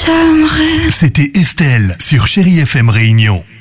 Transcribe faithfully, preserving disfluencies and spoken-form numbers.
J'aimerais. C'était Estelle sur Chérie F M Réunion.